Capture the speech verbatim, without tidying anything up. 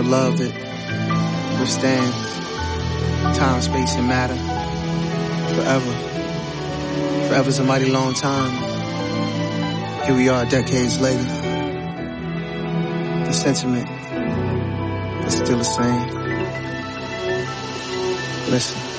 love that withstands time, space, and matter forever. Forever's a mighty long time. Here we are decades later. The sentiment is still the same. Listen.